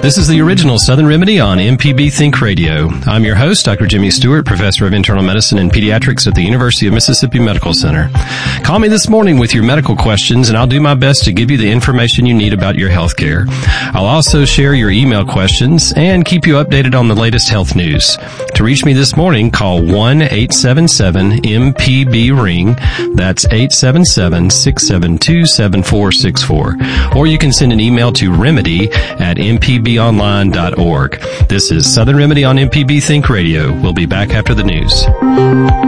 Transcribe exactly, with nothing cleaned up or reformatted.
This is the original Southern Remedy on M P B Think Radio. I'm your host, Doctor Jimmy Stewart, Professor of Internal Medicine and Pediatrics at the University of Mississippi Medical Center. Call me this morning with your medical questions, and I'll do my best to give you the information you need about your health care. I'll also share your email questions and keep you updated on the latest health news. To reach me this morning, call one eight seven seven M P B ring. That's eight seven seven, six seven two, seven four six four. Or you can send an email to remedy at m p b online dot org. This is Southern Remedy on M P B Think Radio. We'll be back after the news.